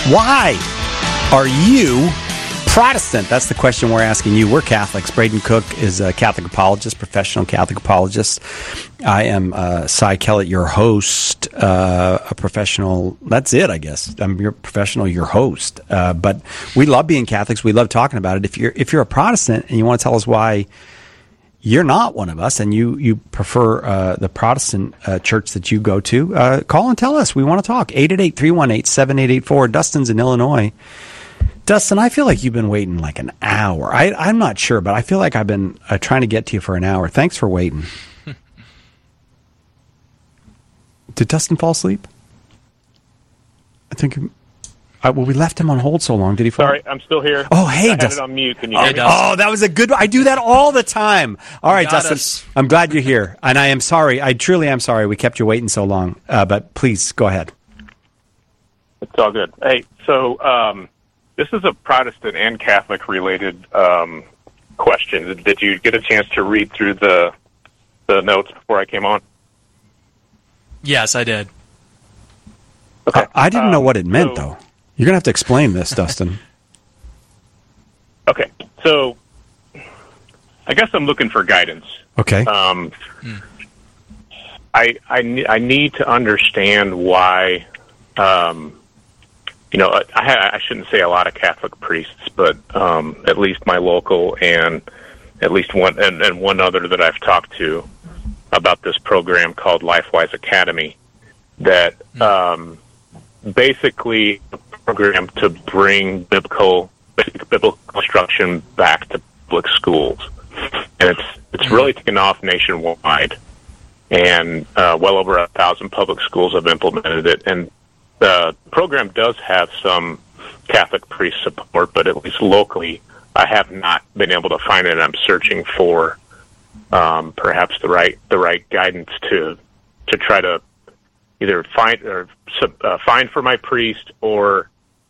Why are you Protestant? That's the question we're asking you. We're Catholics. Braden Cook is a Catholic apologist, professional Catholic apologist. I am Cy Kellett, your host, a professional. That's it, I guess. I'm your professional, your host. But we love being Catholics. We love talking about it. If you're a Protestant and you want to tell us why you're not one of us and you prefer the Protestant church that you go to, call and tell us. We want to talk. 888-318-7884. Dustin's in Illinois. Dustin, I feel like you've been waiting like an hour. I'm not sure, but I feel like I've been trying to get to you for an hour. Thanks for waiting. Did Dustin fall asleep? I think... well, we left him on hold so long. Did he fall? Sorry, I'm still here. Oh, hey, I had Dustin. it on mute. Can you hear me? Oh, that was a good one. I do that all the time. All right, Dustin. I'm glad you're here. And I am sorry. I truly am sorry we kept you waiting so long. But please, go ahead. It's all good. Hey, so this is a Protestant and Catholic related question. Did you get a chance to read through the notes before I came on? Yes, I did. Okay. I didn't know what it meant, though. You're going to have to explain this, Dustin. Okay, so I guess I'm looking for guidance. Okay. I need to understand why, I shouldn't say a lot of Catholic priests, but at least my local and at least one other that I've talked to about this program called LifeWise Academy that basically a program to bring biblical instruction back to public schools. And it's really taken off nationwide. And well over 1,000 public schools have implemented it. And the program does have some Catholic priest support, but at least locally, I have not been able to find it. I'm searching for perhaps the right guidance to try to either find for my priest or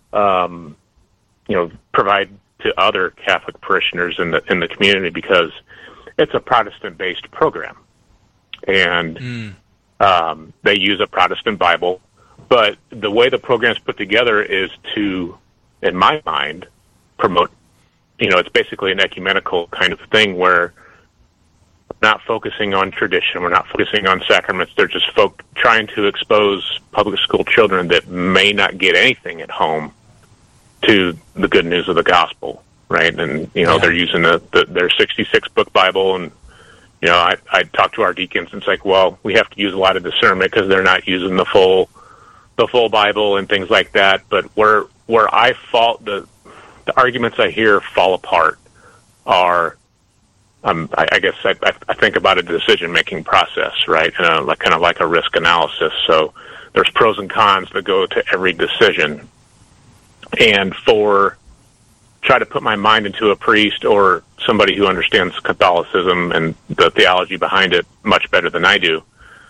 provide to other Catholic parishioners in the community, because it's a Protestant-based program, and they use a Protestant Bible. But the way the program's put together is to, in my mind, promote. It's basically an ecumenical kind of thing where we're not focusing on tradition, we're not focusing on sacraments. They're just trying to expose public school children that may not get anything at home to the good news of the gospel, right? And they're using their 66 book Bible, and I talk to our deacons, and it's like, well, we have to use a lot of discernment because they're not using the full Bible and things like that. But where I fault the arguments I hear fall apart are, I guess I think about a decision-making process, right? Kind of like a risk analysis. So there's pros and cons that go to every decision. And try to put my mind into a priest or somebody who understands Catholicism and the theology behind it much better than I do.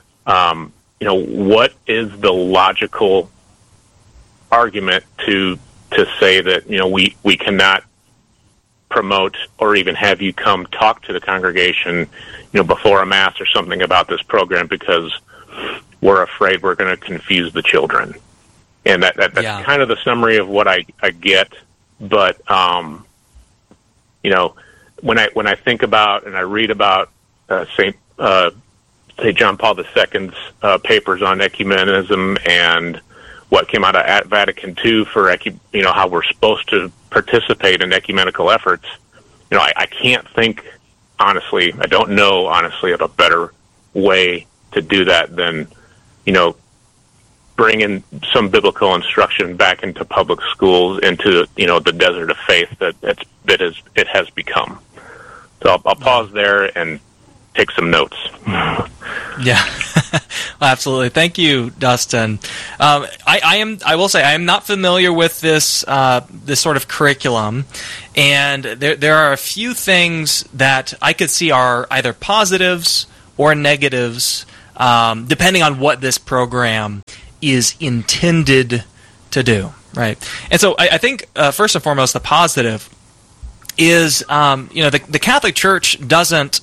What is the logical argument to say that we cannot promote or even have you come talk to the congregation before a mass or something about this program because we're afraid we're going to confuse the children? And that's kind of the summary of what I get. But when I think about and I read about St. John Paul II's papers on ecumenism and what came out of Vatican II for how we're supposed to participate in ecumenical efforts, I can't think honestly. I don't know honestly of a better way to do that than bringing some biblical instruction back into public schools, into the desert of faith that it has become. So I'll pause there and take some notes. Yeah, absolutely. Thank you, Dustin. I will say I am not familiar with this sort of curriculum, and there are a few things that I could see are either positives or negatives, depending on what this program is intended to do, right? And so I think first and foremost, the positive is the Catholic Church doesn't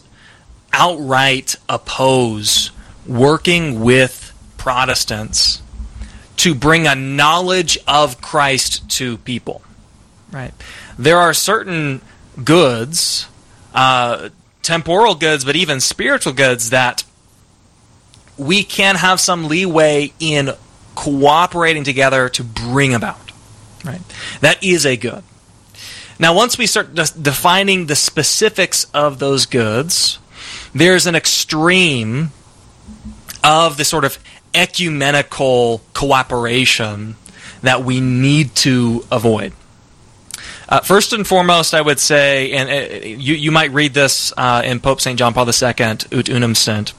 outright oppose working with Protestants to bring a knowledge of Christ to people. Right? There are certain goods, temporal goods, but even spiritual goods that we can have some leeway in cooperating together to bring about. Right? That is a good. Now, once we start defining the specifics of those goods, there's an extreme of the sort of ecumenical cooperation that we need to avoid. First and foremost, I would say, and you might read this in Pope St. John Paul II, Ut Unum Sint,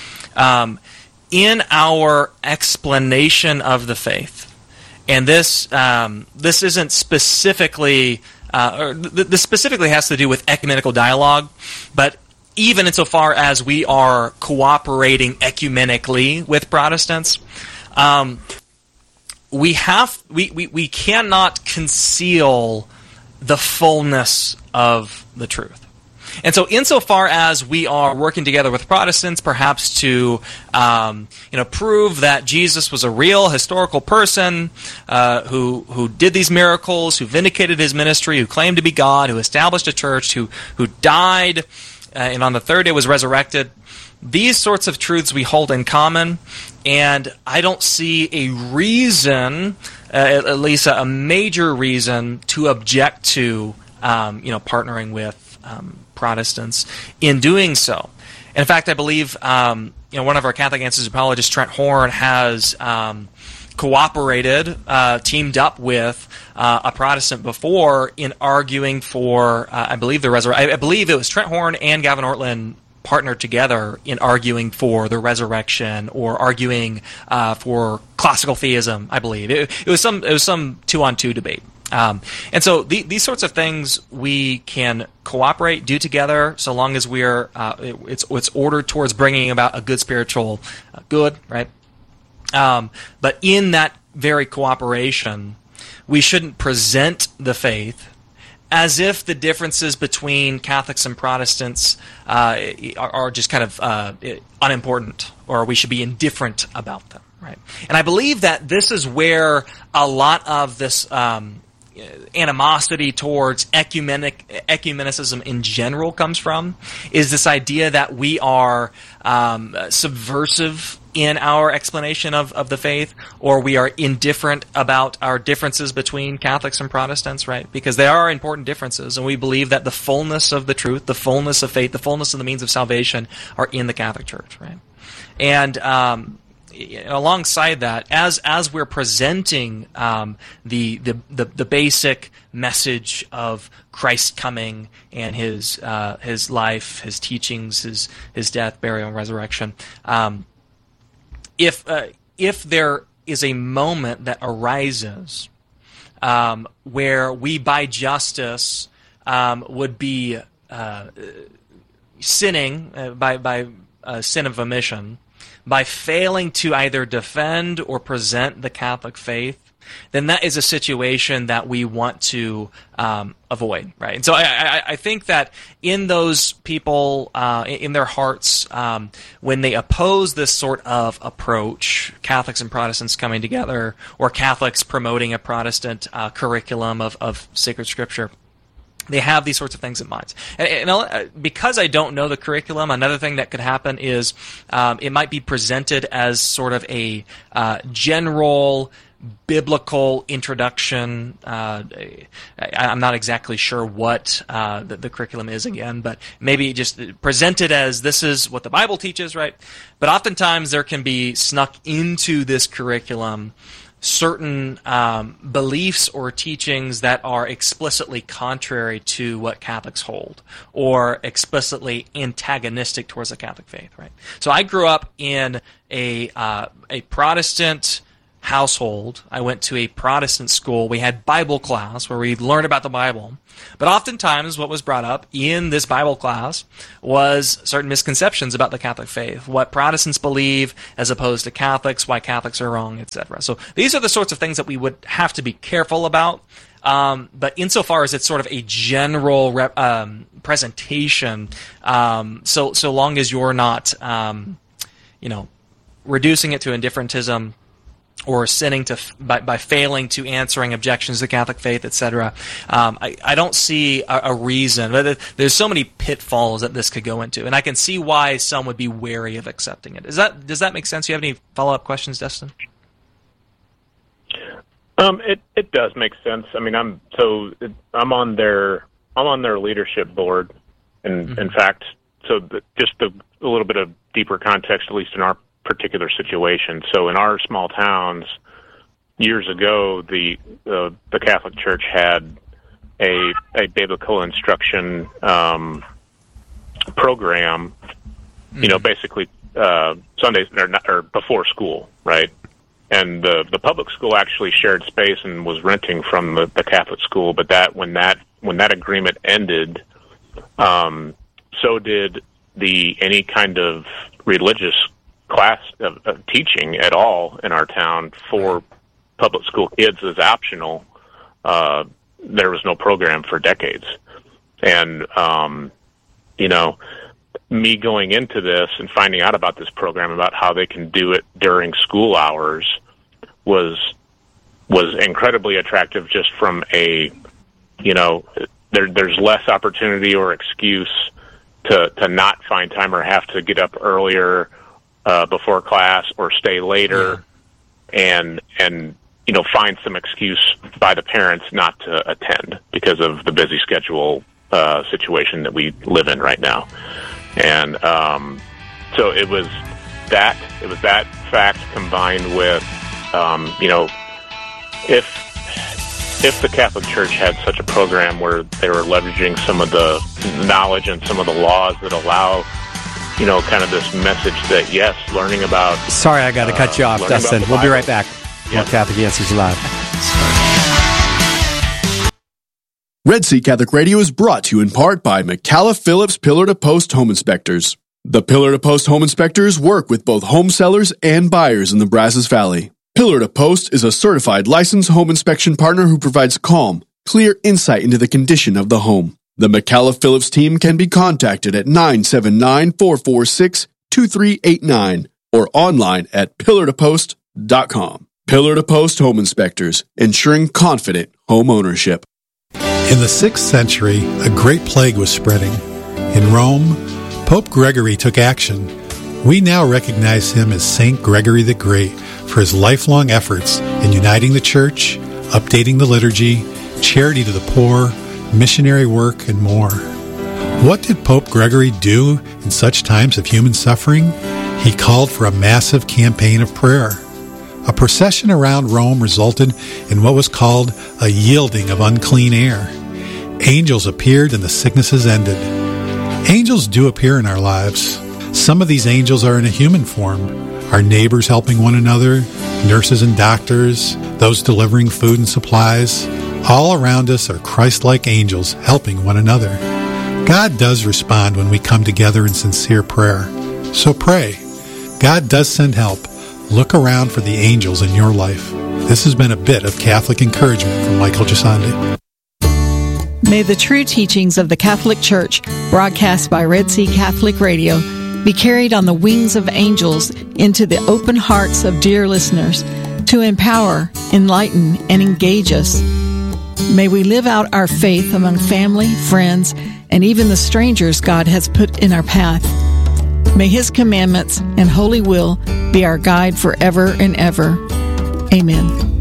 in our explanation of the faith, and this isn't specifically, this specifically has to do with ecumenical dialogue, but even insofar as we are cooperating ecumenically with Protestants, we cannot conceal the fullness of the truth. And so insofar as we are working together with Protestants, perhaps to prove that Jesus was a real historical person who did these miracles, who vindicated his ministry, who claimed to be God, who established a church, who died, and on the third day was resurrected, these sorts of truths we hold in common, and I don't see a reason, at least a major reason, to object to partnering with Protestants in doing so. And in fact, I believe one of our Catholic anthropologists, Trent Horn, has cooperated, teamed up with a Protestant before in arguing for, I believe the resurrection. I believe it was Trent Horn and Gavin Ortlund partnered together in arguing for the resurrection or arguing for classical theism. I believe it was some 2-on-2 debate. And so these sorts of things we can cooperate, do together, so long as we're it's ordered towards bringing about a good spiritual good, right? But in that very cooperation, we shouldn't present the faith as if the differences between Catholics and Protestants are just kind of unimportant, or we should be indifferent about them, right? And I believe that this is where a lot of this animosity towards ecumenicism in general comes from, is this idea that we are subversive in our explanation of the faith, or we are indifferent about our differences between Catholics and Protestants, right? Because there are important differences, and we believe that the fullness of the truth, the fullness of faith, the fullness of the means of salvation are in the Catholic Church, right? And alongside that, as we're presenting the basic message of Christ's coming and his life, his teachings, his death, burial, and resurrection, if there is a moment that arises where we, by justice, would be sinning by sin of omission, by failing to either defend or present the Catholic faith, then that is a situation that we want to avoid, right? And so I think that in those people, in their hearts, when they oppose this sort of approach, Catholics and Protestants coming together, or Catholics promoting a Protestant curriculum of sacred scripture, they have these sorts of things in mind. And because I don't know the curriculum, another thing that could happen is it might be presented as sort of a general biblical introduction. I'm not exactly sure what the curriculum is again, but maybe just presented as this is what the Bible teaches, right? But oftentimes there can be snuck into this curriculum certain beliefs or teachings that are explicitly contrary to what Catholics hold, or explicitly antagonistic towards the Catholic faith, right? So I grew up in a Protestant household. I went to a Protestant school. We had Bible class where we learned about the Bible. But oftentimes what was brought up in this Bible class was certain misconceptions about the Catholic faith, what Protestants believe as opposed to Catholics, why Catholics are wrong, etc. So these are the sorts of things that we would have to be careful about. But insofar as it's sort of a general presentation, so long as you're not, reducing it to indifferentism, or sinning by failing to answering objections to the Catholic faith, etc. I don't see a reason. There's so many pitfalls that this could go into, and I can see why some would be wary of accepting it. Does that make sense? Do you have any follow-up questions, Dustin? It does make sense. I mean, I'm on their leadership board, and in fact, just a little bit of deeper context, at least in our particular situation. So in our small towns, years ago, the Catholic Church had a biblical instruction program. Basically Sundays or before school, right? And the public school actually shared space and was renting from the Catholic school. But when that agreement ended, so did any kind of religious class of teaching at all in our town for public school kids is optional. There was no program for decades. And, me going into this and finding out about this program, about how they can do it during school hours, was incredibly attractive just from there's less opportunity or excuse to not find time or have to get up earlier before class or stay later, and find some excuse by the parents not to attend because of the busy schedule situation that we live in right now. And so it was that fact combined with if the Catholic Church had such a program where they were leveraging some of the knowledge and some of the laws that allow kind of this message that, yes, learning about... Sorry, I got to cut you off, Dustin. We'll be right back. More Catholic Answers Live. Red Sea Catholic Radio is brought to you in part by McCalla Phillips Pillar to Post Home Inspectors. The Pillar to Post Home Inspectors work with both home sellers and buyers in the Brazos Valley. Pillar to Post is a certified licensed home inspection partner who provides calm, clear insight into the condition of the home. The McCalla Phillips team can be contacted at 979-446-2389 or online at pillartopost.com. Pillar to Post Home Inspectors, ensuring confident home ownership. In the 6th century, a great plague was spreading. In Rome, Pope Gregory took action. We now recognize him as Saint Gregory the Great for his lifelong efforts in uniting the Church, updating the liturgy, charity to the poor, missionary work, and more. What did Pope Gregory do in such times of human suffering? He called for a massive campaign of prayer. A procession around Rome resulted in what was called a yielding of unclean air. Angels appeared and the sicknesses ended. Angels do appear in our lives. Some of these angels are in a human form. Our neighbors helping one another, nurses and doctors, those delivering food and supplies. All around us are Christ-like angels helping one another. God does respond when we come together in sincere prayer. So pray. God does send help. Look around for the angels in your life. This has been a bit of Catholic encouragement from Michael Gisandi. May the true teachings of the Catholic Church, broadcast by Red Sea Catholic Radio, be carried on the wings of angels into the open hearts of dear listeners to empower, enlighten, and engage us. May we live out our faith among family, friends, and even the strangers God has put in our path. May His commandments and holy will be our guide forever and ever. Amen.